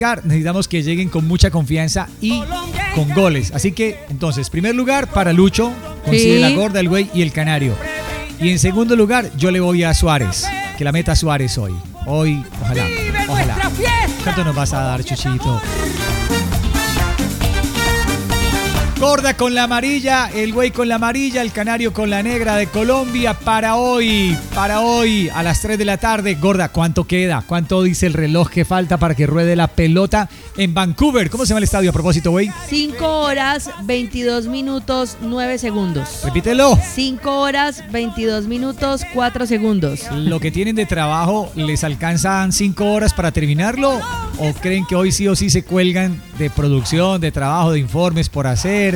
necesitamos que lleguen con mucha confianza y con goles. Así que, entonces, primer lugar para Lucho, consigue la gorda, el güey y el canario. Y en segundo lugar, yo le voy a Suárez, que la meta Suárez hoy. Hoy, ojalá. ¿Cuánto nos vas a dar, Chuchito? Gorda con la amarilla, el güey con la amarilla, el canario con la negra de Colombia para hoy a las 3 de la tarde. Gorda, ¿cuánto queda? ¿Cuánto dice el reloj que falta para que ruede la pelota en Vancouver? ¿Cómo se llama el estadio a propósito, güey? 5 horas, 22 minutos, 9 segundos. Repítelo. 5 horas, 22 minutos, 4 segundos. ¿Lo que tienen de trabajo les alcanzan 5 horas para terminarlo? ¿O creen que hoy sí o sí se cuelgan de producción, de trabajo, de informes por hacer?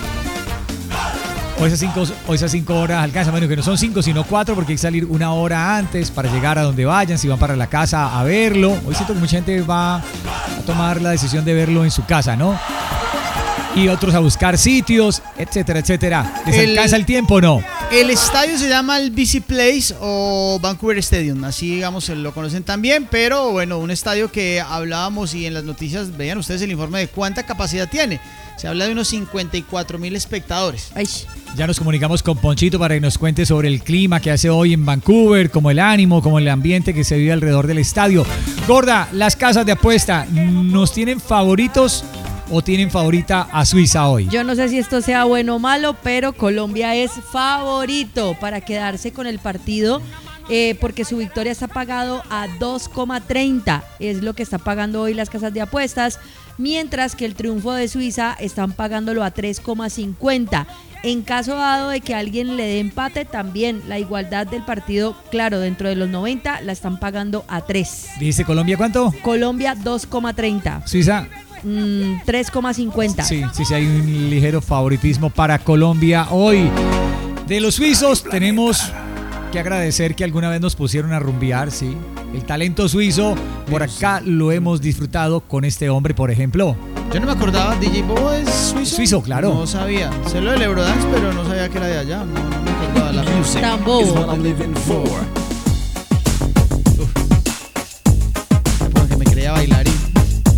O esas 5 horas alcanzan, bueno, que no son 5 sino 4 porque hay que salir 1 hora antes para llegar a donde vayan, si van para la casa a verlo. Hoy siento que mucha gente va a tomar la decisión de verlo en su casa, ¿no? Y otros a buscar sitios, etcétera, etcétera. ¿Les alcanza el tiempo o no? El estadio se llama el BC Place o Vancouver Stadium, así digamos lo conocen también, pero bueno, un estadio que hablábamos y en las noticias veían ustedes el informe de cuánta capacidad tiene. Se habla de unos 54,000 espectadores. Ay. Ya nos comunicamos con Ponchito para que nos cuente sobre el clima que hace hoy en Vancouver, como el ánimo, como el ambiente que se vive alrededor del estadio. Gorda, las casas de apuesta, ¿nos tienen favoritos o tienen favorita a Suiza hoy? Yo no sé si esto sea bueno o malo, pero Colombia es favorito para quedarse con el partido. Porque su victoria está pagado a 2,30, es lo que está pagando hoy las casas de apuestas, mientras que el triunfo de Suiza están pagándolo a 3,50. En caso dado de que alguien le dé empate, también la igualdad del partido, claro, dentro de los 90, la están pagando a 3. ¿Dice Colombia cuánto? Colombia 2,30. Suiza 3,50. Sí, hay un ligero favoritismo para Colombia hoy. De los suizos tenemos que agradecer que alguna vez nos pusieron a rumbear, sí. El talento suizo, por acá lo hemos disfrutado con este hombre, por ejemplo. Yo no me acordaba, DJ Bobo es suizo. Suizo, claro. No sabía. Sé lo del Eurodance, pero no sabía que era de allá. No me acordaba la música. Tan bobo.